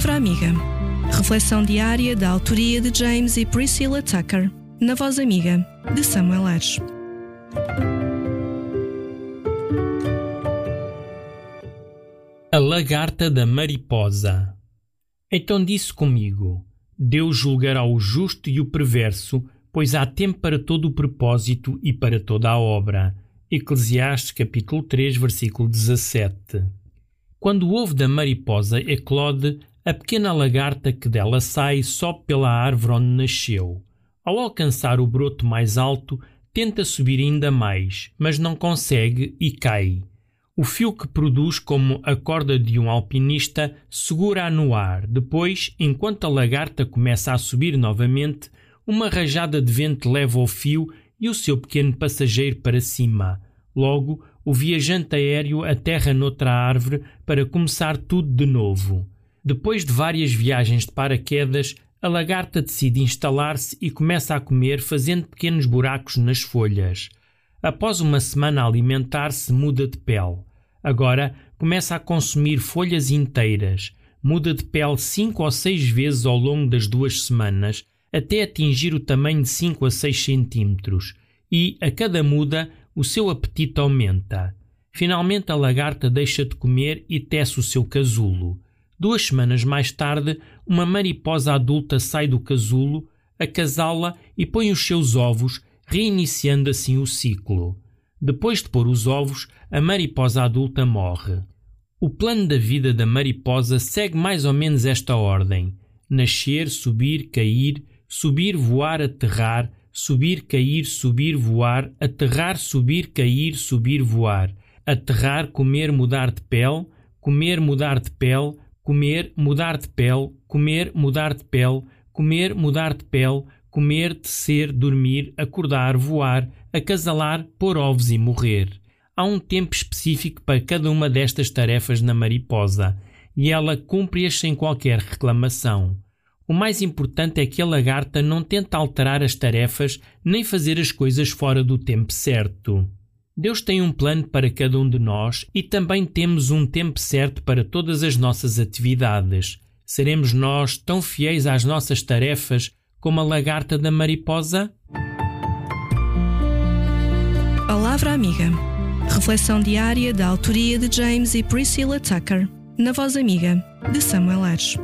Palavra Amiga. Reflexão diária da autoria de James e Priscilla Tucker, na Voz Amiga, de Samuel Ares. A lagarta da mariposa. Então disse comigo: Deus julgará o justo e o perverso, pois há tempo para todo o propósito e para toda a obra. Eclesiastes capítulo 3, versículo 17. Quando o ovo da mariposa eclode, a pequena lagarta que dela sai sobe pela árvore onde nasceu. Ao alcançar o broto mais alto, tenta subir ainda mais, mas não consegue e cai. O fio que produz como a corda de um alpinista segura-a no ar. Depois, enquanto a lagarta começa a subir novamente, uma rajada de vento leva o fio e o seu pequeno passageiro para cima. Logo, o viajante aéreo aterra noutra árvore para começar tudo de novo. Depois de várias viagens de paraquedas, a lagarta decide instalar-se e começa a comer, fazendo pequenos buracos nas folhas. Após uma semana a alimentar-se, muda de pele. Agora começa a consumir folhas inteiras. Muda de pele 5 ou 6 vezes ao longo das 2 semanas, até atingir o tamanho de 5 a 6 centímetros. E, a cada muda, o seu apetite aumenta. Finalmente a lagarta deixa de comer e tece o seu casulo. 2 semanas mais tarde, uma mariposa adulta sai do casulo, acasala e põe os seus ovos, reiniciando assim o ciclo. Depois de pôr os ovos, a mariposa adulta morre. O plano da vida da mariposa segue mais ou menos esta ordem: nascer, subir, cair, subir, voar, aterrar, subir, cair, subir, voar, aterrar, subir, cair, subir, voar, aterrar, comer, mudar de pele, comer, mudar de pele, comer, mudar de pele, comer, mudar de pele, comer, mudar de pele, comer, tecer, dormir, acordar, voar, acasalar, pôr ovos e morrer. Há um tempo específico para cada uma destas tarefas na mariposa, e ela cumpre-as sem qualquer reclamação. O mais importante é que a lagarta não tenta alterar as tarefas nem fazer as coisas fora do tempo certo. Deus tem um plano para cada um de nós e também temos um tempo certo para todas as nossas atividades. Seremos nós tão fiéis às nossas tarefas como a lagarta da mariposa? Palavra Amiga. Reflexão diária da autoria de James e Priscilla Tucker, na Voz Amiga, de Samuel Ares.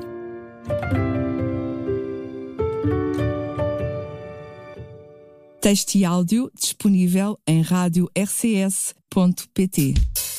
Texto e áudio disponível em radio-rcs.pt.